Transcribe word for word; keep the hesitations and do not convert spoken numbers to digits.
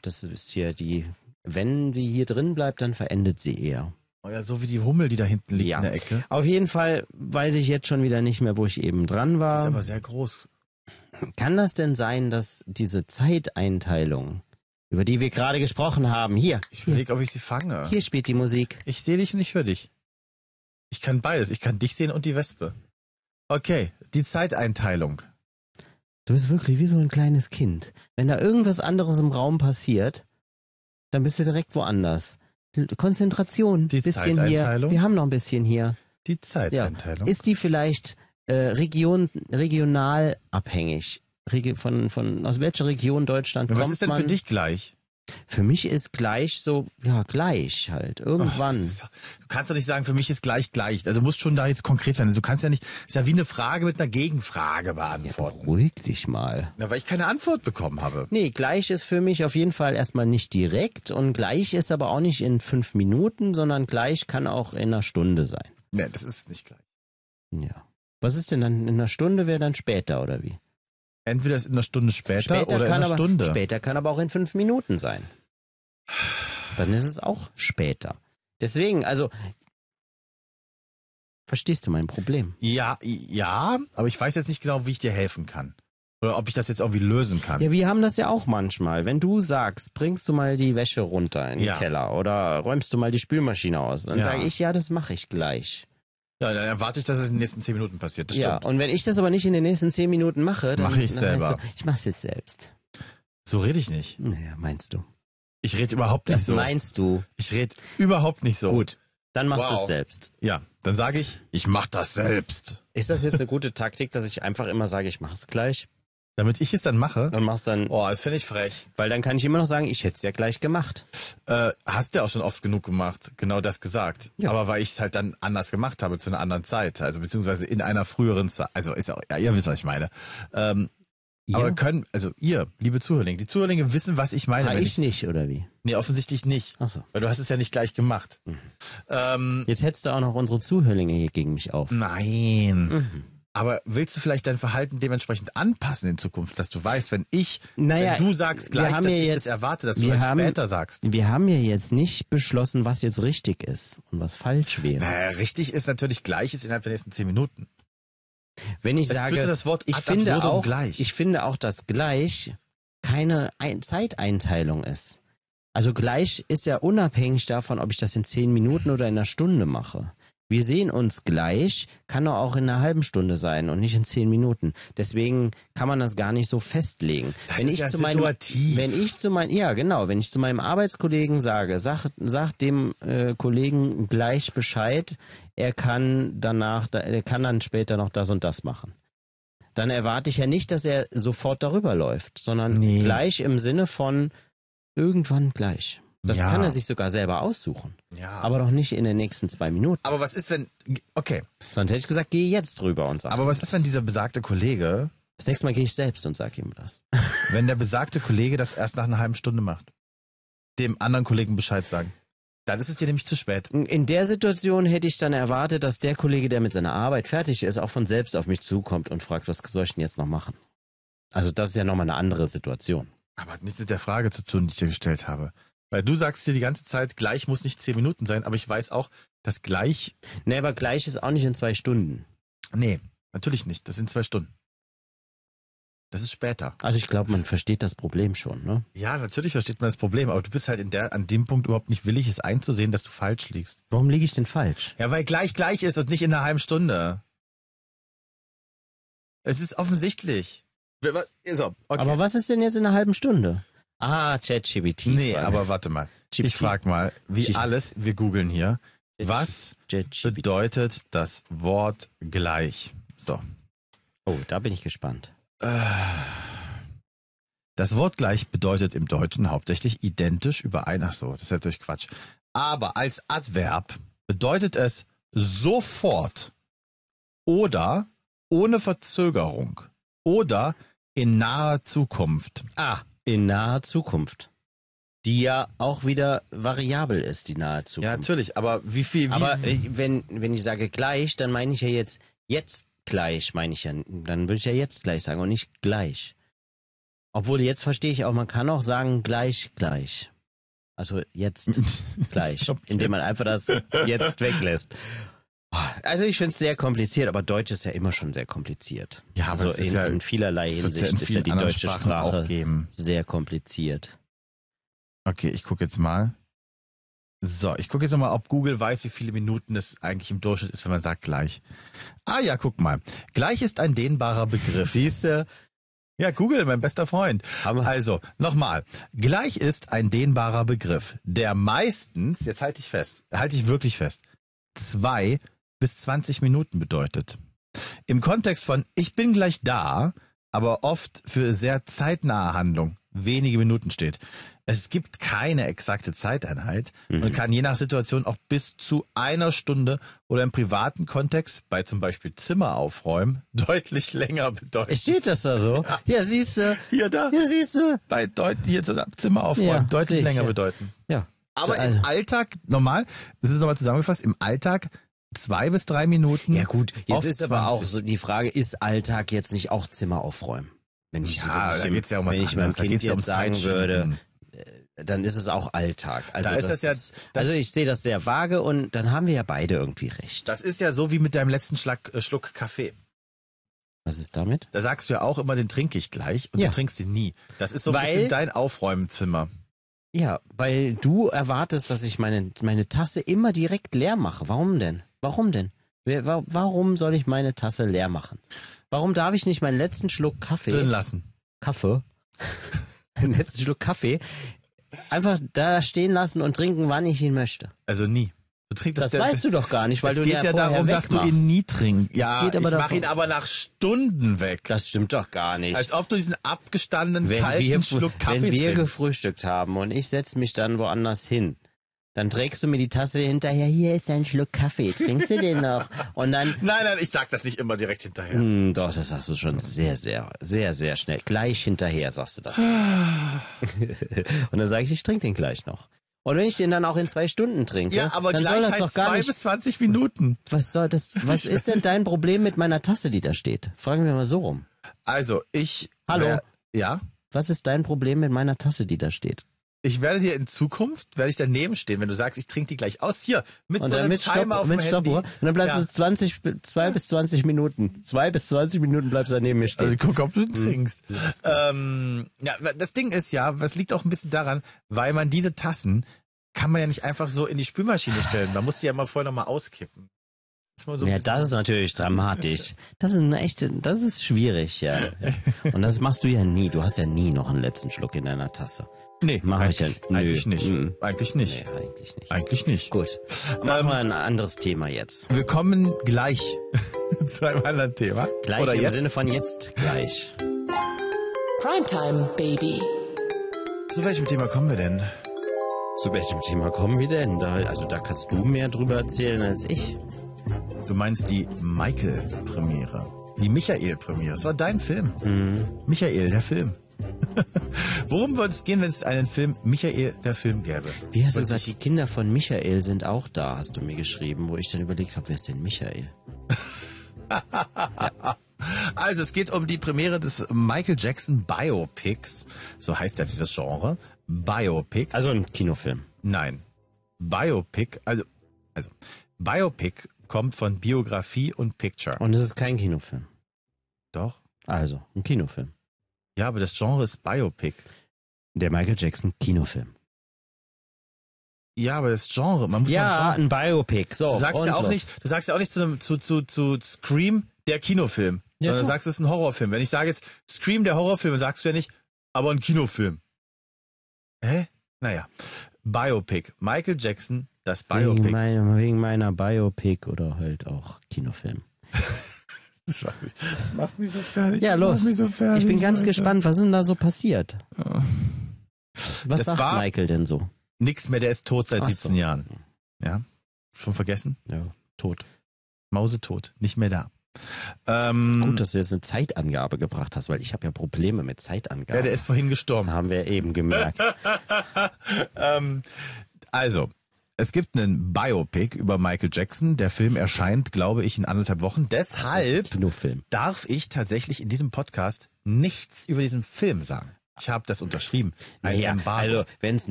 das ist hier die, wenn sie hier drin bleibt, dann verendet sie eher. Oh ja, so wie die Hummel, die da hinten liegt Ja. in der Ecke. Auf jeden Fall weiß ich jetzt schon wieder nicht mehr, wo ich eben dran war. Die ist aber sehr groß. Kann das denn sein, dass diese Zeiteinteilung, über die wir gerade gesprochen haben, hier, Ich hier, überlege, ob ich sie fange. hier spielt die Musik. Ich sehe dich und ich höre dich. Ich kann beides. Ich kann dich sehen und die Wespe. Okay, die Zeiteinteilung. Du bist wirklich wie so ein kleines Kind. Wenn da irgendwas anderes im Raum passiert, dann bist du direkt woanders. Konzentration, Die bisschen Zeiteinteilung? hier. Wir haben noch ein bisschen hier. Die Zeiteinteilung. Ist die vielleicht äh, Region, regional abhängig? Regi von, von, aus welcher Region Deutschland Was kommt ist denn man? für dich gleich? Für mich ist gleich so, ja, gleich halt. Ach, Irgendwann. das ist, du kannst doch nicht sagen, für mich ist gleich gleich. Also du musst schon da jetzt konkret werden. Du kannst ja nicht, ist ja wie eine Frage mit einer Gegenfrage ja, beantworten. beruhig dich mal. Na, weil ich keine Antwort bekommen habe. Nee, gleich ist für mich auf jeden Fall erstmal nicht direkt und gleich ist aber auch nicht in fünf Minuten, sondern gleich kann auch in einer Stunde sein. Nee, das ist nicht gleich. Ja. Was ist denn dann in einer Stunde, wäre dann später oder wie? Entweder ist in einer Stunde später, Später oder in kann einer aber, Stunde. Später kann aber auch in fünf Minuten sein. Dann ist es auch später. Deswegen, also, verstehst du mein Problem? Ja, ja, aber ich weiß jetzt nicht genau, wie ich dir helfen kann. Oder ob ich das jetzt irgendwie lösen kann. Ja, wir haben das ja auch manchmal. Wenn du sagst, bringst du mal die Wäsche runter in den Ja. Keller oder räumst du mal die Spülmaschine aus, dann Ja. sage ich, ja, das mache ich gleich. Ja, dann erwarte ich, dass es in den nächsten zehn Minuten passiert. Das Ja, stimmt. und wenn ich das aber nicht in den nächsten zehn Minuten mache, dann Mache ich dann selber. heißt es, ich mach's jetzt selbst. So rede ich nicht. Naja, meinst du? Ich rede überhaupt nicht Das so. meinst du? Ich rede überhaupt nicht so. Gut, dann machst du Wow. es selbst. Ja, dann sage ich, ich mach das selbst. Ist das jetzt eine gute Taktik, dass ich einfach immer sage, ich mach's gleich Damit ich es dann mache. und mach's dann, Oh, das finde ich frech. weil dann kann ich immer noch sagen, ich hätte es ja gleich gemacht. Äh, hast du ja auch schon oft genug gemacht, genau das gesagt. Ja. Aber weil ich es halt dann anders gemacht habe, zu einer anderen Zeit. Also beziehungsweise in einer früheren Zeit. Also ist ja, ja, ihr wisst, was ich meine. Ähm, Ihr? Aber können, also ihr, liebe Zuhörlinge, die Zuhörlinge wissen, was ich meine. Ah, wenn ich nicht, oder wie? Nee, offensichtlich nicht. Ach so. Weil du hast es ja nicht gleich gemacht. Mhm. Ähm, Jetzt hättest du auch noch unsere Zuhörlinge hier gegen mich auf. nein. Mhm. Aber willst du vielleicht dein Verhalten dementsprechend anpassen in Zukunft, dass du weißt, wenn ich, Naja, wenn du sagst wir gleich, haben dass ja ich jetzt- das erwarte, dass du wir dann haben- später sagst. Wir haben ja jetzt nicht beschlossen, was jetzt richtig ist und was falsch wäre. Naja, richtig ist natürlich gleich ist innerhalb der nächsten zehn Minuten. Wenn ich Es sage, führte das Wort ich ad finde absurdum auch, gleich. ich finde auch, dass gleich keine Ein Zeiteinteilung ist. Also gleich ist ja unabhängig davon, ob ich das in zehn Minuten oder in einer Stunde mache. Wir sehen uns gleich, kann doch auch in einer halben Stunde sein und nicht in zehn Minuten. Deswegen kann man das gar nicht so festlegen. Das wenn ist ich ja zu meinem, situativ. wenn ich zu meinem, ja genau, wenn ich zu meinem Arbeitskollegen sage, sag, sag dem äh, Kollegen gleich Bescheid, er kann danach, er kann dann später noch das und das machen. Dann erwarte ich ja nicht, dass er sofort darüber läuft, sondern Nee. gleich im Sinne von irgendwann gleich. Das Ja. kann er sich sogar selber aussuchen. Ja. Aber doch nicht in den nächsten zwei Minuten. Aber was ist, wenn, okay, Sonst hätte ich gesagt, geh jetzt drüber und sag aber ihm was das. ist, wenn dieser besagte Kollege, Das nächste Mal gehe ich selbst und sag ihm das. wenn der besagte Kollege das erst nach einer halben Stunde macht? Dem anderen Kollegen Bescheid sagen. Dann ist es dir nämlich zu spät. In der Situation hätte ich dann erwartet, dass der Kollege, der mit seiner Arbeit fertig ist, auch von selbst auf mich zukommt und fragt, was soll ich denn jetzt noch machen? Also das ist ja nochmal eine andere Situation. Aber hat nichts mit der Frage zu tun, die ich dir gestellt habe. Weil du sagst dir die ganze Zeit, gleich muss nicht zehn Minuten sein, aber ich weiß auch, dass gleich, Nee, aber gleich ist auch nicht in zwei Stunden. nee, natürlich nicht, das sind zwei Stunden. Das ist später. Also ich glaube, man versteht das Problem schon, ne? Ja, natürlich versteht man das Problem, aber du bist halt in der, an dem Punkt überhaupt nicht willig, es einzusehen, dass du falsch liegst. Warum liege ich denn falsch? Ja, weil gleich gleich ist und nicht in einer halben Stunde. Es ist offensichtlich. So, okay. Aber was ist denn jetzt in einer halben Stunde? Ah, ChatGPT. Nee, aber warte mal. G P T. Ich frag mal, wie G- alles, wir googeln hier, was ChatGPT. bedeutet das Wort gleich? So. Oh, da bin ich gespannt. Das Wort gleich bedeutet im Deutschen hauptsächlich identisch, überein. Ach so, das ist ja natürlich Quatsch. Aber als Adverb bedeutet es sofort oder ohne Verzögerung oder in naher Zukunft. Ah, in naher Zukunft. Die ja auch wieder variabel ist, die nahe Ja, Zukunft. natürlich, aber wie viel, wie, Aber äh, wenn, wenn ich sage gleich, dann meine ich ja jetzt, jetzt gleich meine ich ja, dann würde ich ja jetzt gleich sagen und nicht gleich. Obwohl, jetzt verstehe ich auch, man kann auch sagen, gleich, gleich. Also jetzt, gleich. Okay. Indem man einfach das jetzt weglässt. Also ich finde es sehr kompliziert, aber Deutsch ist ja immer schon sehr kompliziert. Ja, aber also es ist in, ja, in vielerlei es wird's ja Hinsicht in ist ja vielen die anderen deutsche Sprachen Sprache auch geben. sehr kompliziert. Okay, ich gucke jetzt mal. So, ich gucke jetzt nochmal, ob Google weiß, wie viele Minuten es eigentlich im Durchschnitt ist, wenn man sagt gleich. Ah ja, guck mal. Gleich ist ein dehnbarer Begriff. Siehst du? Ja, Google, mein bester Freund. Hammer. Also, nochmal. Gleich ist ein dehnbarer Begriff, der meistens, jetzt halte ich fest, halte ich wirklich fest, zwei bis zwanzig Minuten bedeutet. Im Kontext von ich bin gleich da, aber oft für sehr zeitnahe Handlung wenige Minuten steht. Es gibt keine exakte Zeiteinheit Mhm. und kann je nach Situation auch bis zu einer Stunde oder im privaten Kontext, bei zum Beispiel Zimmer aufräumen, deutlich länger bedeuten. Steht das da so? Ja, siehst du. Hier, da, Ja, siehst du. bei deut hier zu Zimmer aufräumen, Ja, deutlich sehe ich, länger ja. bedeuten. Ja. Aber Also- im Alltag, normal, das ist nochmal zusammengefasst, im Alltag zwei bis drei Minuten. Ja gut, jetzt oft ist aber auch zwanzig. so die Frage, ist Alltag jetzt nicht auch Zimmer aufräumen? Wenn ich, Ja, wenn ich da dem- geht's ja um was wenn ich meinem anderes. Da Kind geht's ja jetzt um sagen Zeitschinden. würde, dann ist es auch Alltag. Also Da ist das ja- ist, das- also ich sehe das sehr vage und dann haben wir ja beide irgendwie recht. Das ist ja so wie mit deinem letzten Schlag, äh, Schluck Kaffee. Was ist damit? Da sagst du ja auch immer, den trinke ich gleich und Ja. du trinkst ihn nie. Das ist so ein Weil- bisschen dein Aufräumzimmer. Ja, weil du erwartest, dass ich meine, meine Tasse immer direkt leer mache. Warum denn? Warum denn? Wer- wa- Warum soll ich meine Tasse leer machen? Warum darf ich nicht meinen letzten Schluck Kaffee, Drin lassen. Kaffee, den letzten Schluck Kaffee einfach da stehen lassen und trinken, wann ich ihn möchte? Also nie. Du trinkst Das weißt du doch gar nicht, weil es du ihn geht ja ja vorher darum, dass du wegmachst. ihn nie trinkst. Ja, geht aber ich mach davon- ihn aber nach Stunden weg. Das stimmt doch gar nicht. Als ob du diesen abgestandenen, wenn kalten wir, Schluck Kaffee wenn wir trinkst. gefrühstückt haben und ich setze mich dann woanders hin, dann trägst du mir die Tasse hinterher, hier ist ein Schluck Kaffee, trinkst du den noch? Und dann, Nein, nein, ich sag das nicht immer direkt hinterher. hm, doch, das sagst du schon sehr, sehr, sehr, sehr schnell. Gleich hinterher sagst du das. Und dann sage ich, ich trinke den gleich noch. Und wenn ich den dann auch in zwei Stunden trinke, Ja, aber dann gleich soll das heißt doch gar zwei nicht. bis zwanzig Minuten. Was soll das? Was ist denn dein Problem mit meiner Tasse, die da steht? Fragen wir mal so rum. Also, ich... Hallo? Wär, ja? Was ist dein Problem mit meiner Tasse, die da steht? Ich werde dir in Zukunft, werde ich daneben stehen, wenn du sagst, ich trinke die gleich aus. Hier, mit Und so dann einem mit, Timer Stopp, auf mit dem Stoppuhr. Handy. Und dann bleibst Ja. du zwanzig, zwei bis zwanzig Minuten. Zwei bis zwanzig Minuten bleibst du neben mir stehen. Also guck, ob du trinkst. Ähm, ja, das Ding ist ja, was liegt auch ein bisschen daran, weil man diese Tassen kann man ja nicht einfach so in die Spülmaschine stellen. Man muss die ja mal vorher nochmal auskippen. Das ist mal so ein Ja, bisschen- das ist natürlich dramatisch. Das ist eine echte, das ist schwierig, ja. Und das machst du ja nie. Du hast ja nie noch einen letzten Schluck in deiner Tasse. Nee, Mach ich ja. Nö. eigentlich nicht. Mhm. Eigentlich nicht. Nee, eigentlich nicht. Eigentlich nicht. Gut. Machen wir ein anderes Thema jetzt. Wir kommen gleich zu einem anderen Thema. Gleich Oder im jetzt? Sinne von jetzt gleich. Primetime Baby. Zu welchem Thema kommen wir denn? Zu welchem Thema kommen wir denn? Da, also da kannst du mehr drüber erzählen als ich. Du meinst die Michael-Premiere. Die Michael-Premiere. Das war dein Film. Mhm. Michael, der Film. Worum würde es gehen, wenn es einen Film Michael, der Film gäbe? Wie hast du Würde gesagt, ich- die Kinder von Michael sind auch da, hast du mir geschrieben, wo ich dann überlegt habe, wer ist denn Michael? Also es geht um die Premiere des Michael Jackson Biopics. So heißt ja dieses Genre. Biopic. Also ein Kinofilm. Nein. Biopic, also, also Biopic kommt von Biografie und Picture. Und es ist kein Kinofilm. Doch. Also, ein Kinofilm. Ja, aber das Genre ist Biopic. Der Michael Jackson Kinofilm. Ja, aber das Genre, man muss Ja, ein Genre. ein Biopic. So, Du sagst und ja auch los. nicht, du sagst ja auch nicht zu, zu, zu, zu Scream, der Kinofilm, Ja, sondern doch. sagst, es ist ein Horrorfilm. Wenn ich sage jetzt Scream, der Horrorfilm, dann sagst du ja nicht, aber ein Kinofilm. Hä? Naja. Biopic. Michael Jackson, das Wegen Biopic. meiner, wegen meiner Biopic oder halt auch Kinofilm. Das macht mich, das macht mich so fertig. Ja, das los. Macht mich so fertig, Ich bin ganz Alter. gespannt, was ist denn da so passiert? Was Das sagt war- Michael denn so? Nix mehr, der ist tot seit Ach so. siebzehn Jahren. Ja? Schon vergessen? Ja, tot. Mausetot. Nicht mehr da. Ähm, Gut, dass du jetzt eine Zeitangabe gebracht hast, weil ich habe ja Probleme mit Zeitangaben. ja, der ist vorhin gestorben. Haben wir eben gemerkt. ähm, also, es gibt einen Biopic über Michael Jackson. Der Film erscheint, glaube ich, in anderthalb Wochen. Deshalb Kinofilm. darf ich tatsächlich in diesem Podcast nichts über diesen Film sagen. Ich habe das unterschrieben. Ein Ja, Embargo. also wenn es